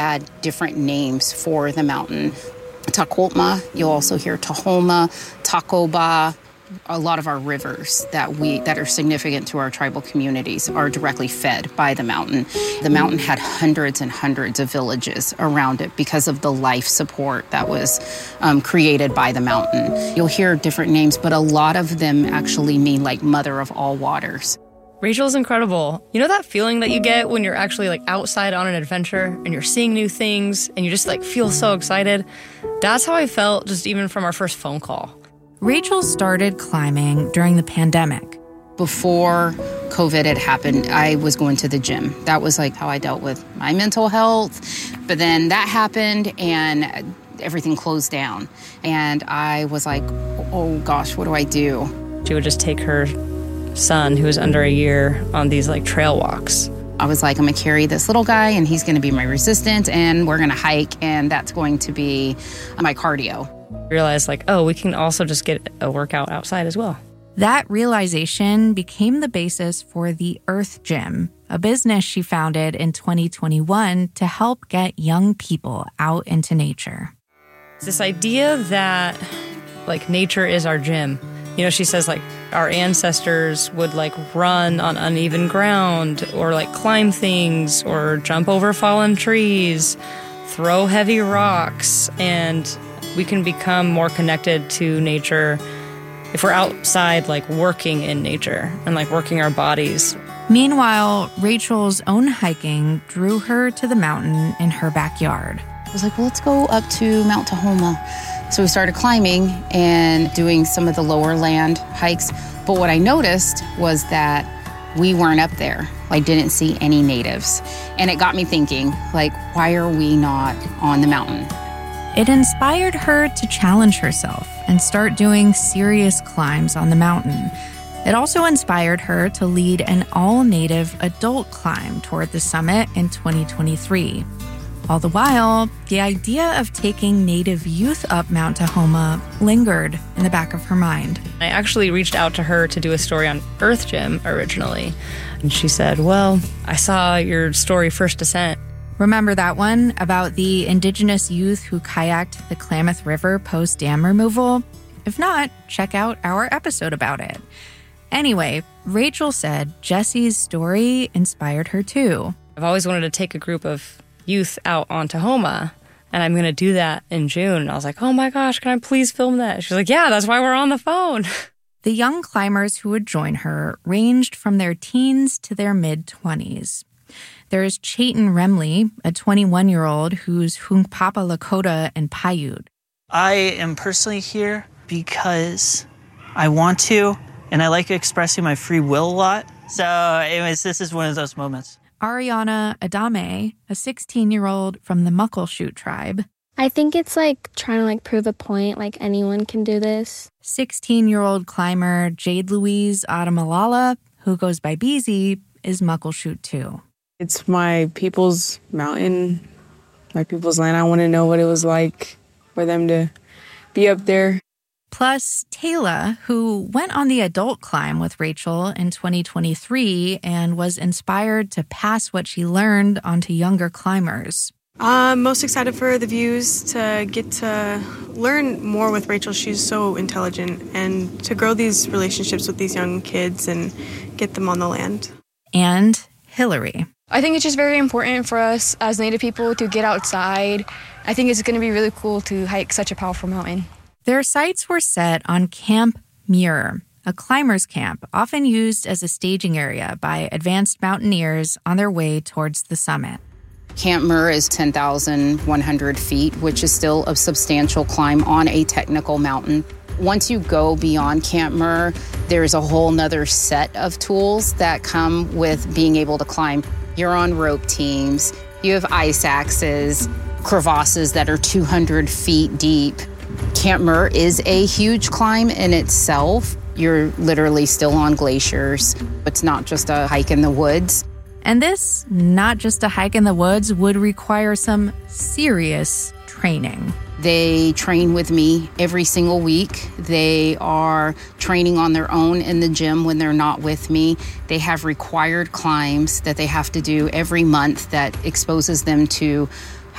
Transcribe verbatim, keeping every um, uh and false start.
Had different names for the mountain. Tacolma, you'll also hear Tahoma, Tacoba. A lot of our rivers that we that are significant to our tribal communities are directly fed by the mountain. The mountain had hundreds and hundreds of villages around it because of the life support that was um, created by the mountain. You'll hear different names, but a lot of them actually mean like mother of all waters. Rachel's incredible. You know that feeling that you get when you're actually like outside on an adventure and you're seeing new things and you just like feel so excited? That's how I felt just even from our first phone call. Rachel started climbing during the pandemic. Before COVID had happened, I was going to the gym. That was like how I dealt with my mental health. But then that happened and everything closed down. And I was like, oh gosh, what do I do? She would just take her son, who was under a year, on these like trail walks. I was like, I'm gonna carry this little guy and he's gonna be my resistance and we're gonna hike and that's going to be my cardio. Realized like, oh, we can also just get a workout outside as well. That realization became the basis for the Earth Gym, a business she founded in twenty twenty-one to help get young people out into nature. This idea that like nature is our gym. You know, she says like our ancestors would like run on uneven ground or like climb things or jump over fallen trees, throw heavy rocks, and we can become more connected to nature if we're outside, like working in nature and like working our bodies. Meanwhile, Rachel's own hiking drew her to the mountain in her backyard. I was like, well, let's go up to Mount Tahoma. So we started climbing and doing some of the lower land hikes. But what I noticed was that we weren't up there. I didn't see any natives. And it got me thinking, like, why are we not on the mountain? It inspired her to challenge herself and start doing serious climbs on the mountain. It also inspired her to lead an all-native adult climb toward the summit in twenty twenty-three. All the while, the idea of taking Native youth up Mount Tahoma lingered in the back of her mind. I actually reached out to her to do a story on Earth Gym originally. And she said, well, I saw your story, First Descent. Remember that one about the indigenous youth who kayaked the Klamath River post-dam removal? If not, check out our episode about it. Anyway, Rachel said Jesse's story inspired her too. I've always wanted to take a group of youth out on Tahoma, and I'm going to do that in June. And I was like, oh my gosh, can I please film that? She's like, yeah, that's why we're on the phone. The young climbers who would join her ranged from their teens to their mid-twenties. There's Chayton Remley, a twenty-one-year-old who's Hunkpapa Lakota and Paiute. I am personally here because I want to, and I like expressing my free will a lot. So anyways, this is one of those moments. Ariana Adame, a sixteen-year-old from the Muckleshoot tribe. I think it's like trying to like prove a point, like anyone can do this. sixteen-year-old climber Jade Louise Adamalala, who goes by Beezy, is Muckleshoot too. It's my people's mountain, my people's land. I want to know what it was like for them to be up there. Plus, Taylor, who went on the adult climb with Rachel in twenty twenty-three and was inspired to pass what she learned on to younger climbers. I'm most excited for the views, to get to learn more with Rachel. She's so intelligent, and to grow these relationships with these young kids and get them on the land. And Hillary. I think it's just very important for us as Native people to get outside. I think it's going to be really cool to hike such a powerful mountain. Their sights were set on Camp Muir, a climbers' camp often used as a staging area by advanced mountaineers on their way towards the summit. Camp Muir is ten thousand one hundred feet, which is still a substantial climb on a technical mountain. Once you go beyond Camp Muir, there's a whole nother set of tools that come with being able to climb. You're on rope teams, you have ice axes, crevasses that are two hundred feet deep. Camp Muir is a huge climb in itself. You're literally still on glaciers. It's not just a hike in the woods. And this, not just a hike in the woods, would require some serious training. They train with me every single week. They are training on their own in the gym when they're not with me. They have required climbs that they have to do every month that exposes them to